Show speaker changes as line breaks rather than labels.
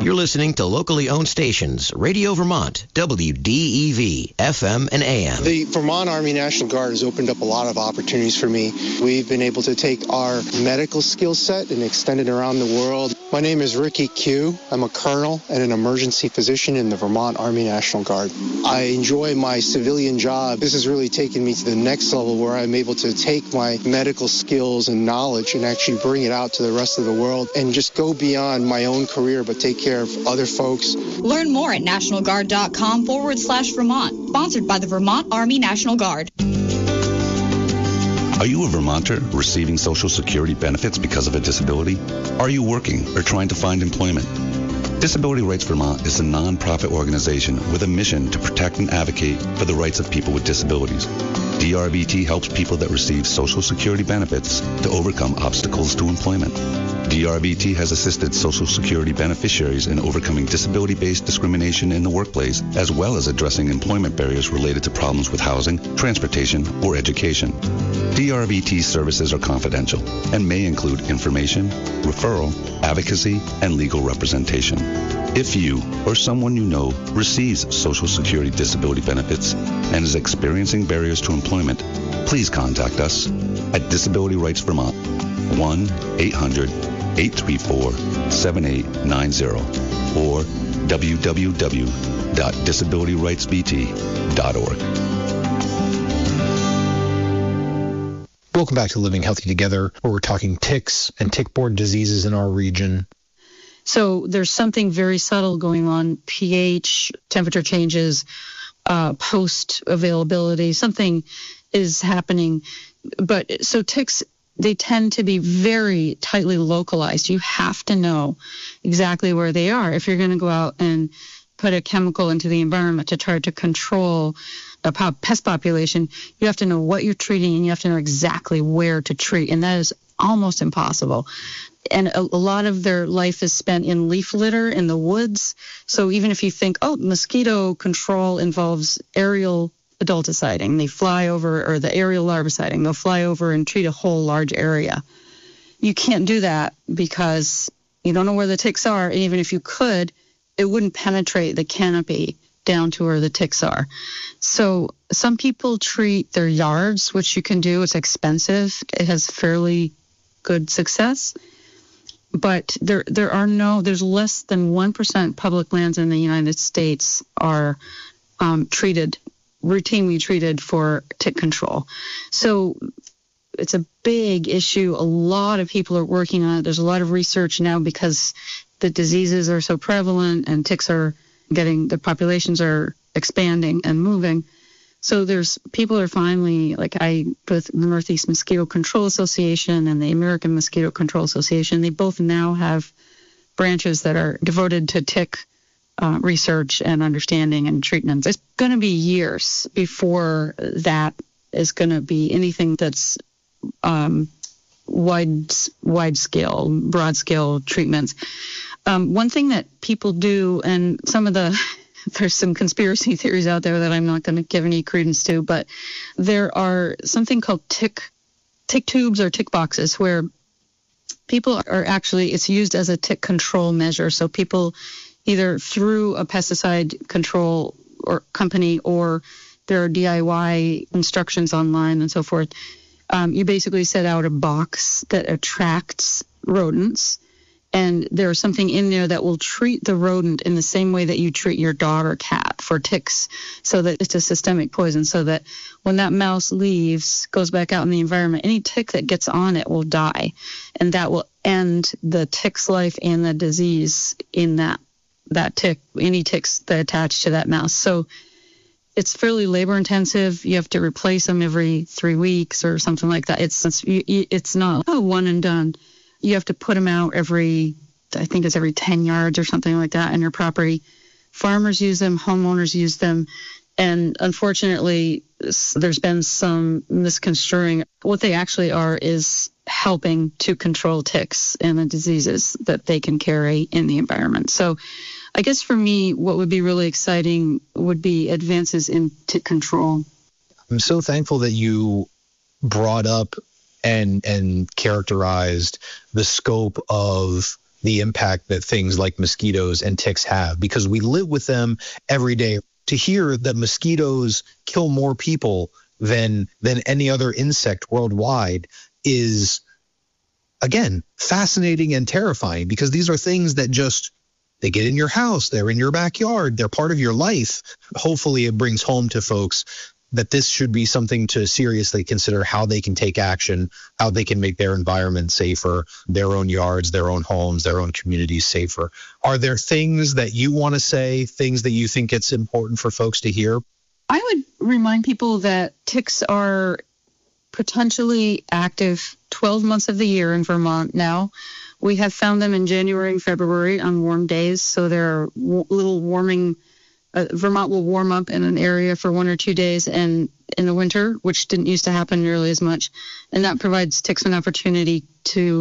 You're listening to locally owned stations, Radio Vermont, WDEV, FM and AM.
The Vermont Army National Guard has opened up a lot of opportunities for me. We've been able to take our medical skill set and extend it around the world. My name is Ricky Q. I'm a colonel and an emergency physician in the Vermont Army National Guard. I enjoy my civilian job. This has really taken me to the next level where I'm able to take my medical skills and knowledge and actually bring it out to the rest of the world and just go beyond my own career but take care of other folks.
Learn more at nationalguard.com/Vermont. Sponsored by the Vermont Army National Guard.
Are you a Vermonter receiving Social Security benefits because of a disability? Are you working or trying to find employment? Disability Rights Vermont is a non-profit organization with a mission to protect and advocate for the rights of people with disabilities. DRVT helps people that receive Social Security benefits to overcome obstacles to employment. DRVT has assisted Social Security beneficiaries in overcoming disability-based discrimination in the workplace, as well as addressing employment barriers related to problems with housing, transportation, or education. DRVT services are confidential and may include information, referral, advocacy, and legal representation. If you or someone you know receives Social Security disability benefits and is experiencing barriers to employment, please contact us at Disability Rights Vermont, 1-800-834-7890 or www.disabilityrightsvt.org.
Welcome back to Living Healthy Together, where we're talking ticks and tick-borne diseases in our region.
So there's something very subtle going on, pH, temperature changes, post availability, something is happening. But so ticks, they tend to be very tightly localized. You have to know exactly where they are if you're going to go out and put a chemical into the environment to try to control a pest population. You have to know what you're treating, and you have to know exactly where to treat, and that is almost impossible. And a lot of their life is spent in leaf litter in the woods. So even if you think, oh, mosquito control involves aerial adulticiding, they fly over, or the aerial larviciding, they'll fly over and treat a whole large area. You can't do that because you don't know where the ticks are, and even if you could, it wouldn't penetrate the canopy down to where the ticks are. So some people treat their yards, which you can do. It's expensive. It has fairly good success. But there's less than 1% public lands in the United States are routinely treated for tick control. So it's a big issue. A lot of people are working on it. There's a lot of research now because the diseases are so prevalent and ticks are the populations are expanding and moving. So people are finally, with the Northeast Mosquito Control Association and the American Mosquito Control Association, they both now have branches that are devoted to tick research and understanding and treatment. It's going to be years before that is going to be anything that's broad scale treatments. One thing that people do, and there's some conspiracy theories out there that I'm not going to give any credence to, but there are something called tick tubes or tick boxes where people are actually, it's used as a tick control measure. So people either through a pesticide control or company, or there are DIY instructions online and so forth. You basically set out a box that attracts rodents, and there's something in there that will treat the rodent in the same way that you treat your dog or cat for ticks, so that it's a systemic poison, so that when that mouse leaves, goes back out in the environment, any tick that gets on it will die, and that will end the tick's life and the disease in that tick, any ticks that attach to that mouse. So it's fairly labor intensive. You have to replace them every 3 weeks or something like that. It's not a one and done. You have to put them out every 10 yards or something like that on your property. Farmers use them, homeowners use them, and unfortunately, there's been some misconstruing. What they actually are is helping to control ticks and the diseases that they can carry in the environment. So I guess for me, what would be really exciting would be advances in tick control.
I'm so thankful that you brought up and characterized the scope of the impact that things like mosquitoes and ticks have, because we live with them every day. To hear that mosquitoes kill more people than any other insect worldwide is, again, fascinating and terrifying, because these are things that they get in your house, they're in your backyard, they're part of your life. Hopefully it brings home to folks that this should be something to seriously consider, how they can take action, how they can make their environment safer, their own yards, their own homes, their own communities safer. Are there things that you want to say, things that you think it's important for folks to hear?
I would remind people that ticks are potentially active 12 months of the year in Vermont now. We have found them in January and February on warm days, so they're little warming. Vermont will warm up in an area for 1 or 2 days and in the winter, which didn't used to happen nearly as much. And that provides ticks an opportunity to